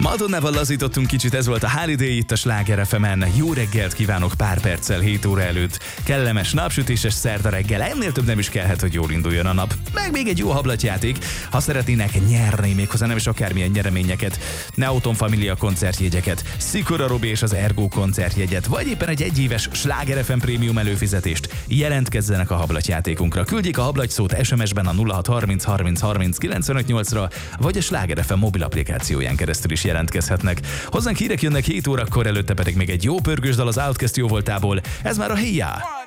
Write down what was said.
Madonnával lazítottunk kicsit, ez volt a Holiday itt a Sláger FM-en. Jó reggelt kívánok pár perccel 7 óra előtt. Kellemes napsütéses szerda reggel, ennél több nem is kellhet, hogy jól induljon a nap. Meg még egy jó hablatjáték, ha szeretnének nyerni, méghozzá nem is akármilyen nyereményeket, Neoton Familia koncertjegyeket, Szikora Robi és az Ergo koncertjegyet, vagy éppen egy egyéves Sláger FM prémium előfizetést, jelentkezzenek a hablatjátékunkra. Küldjék a hablatyszót SMS-ben a 0630 30 30 958-ra, vagy a Sláger FM mobil applikációján keresztül is jelentkezhetnek. Hozzánk hírek jönnek 7 órakor, előtte pedig még egy jó pörgős dal az Outcast jóvoltából. Ez már a Hey Ya!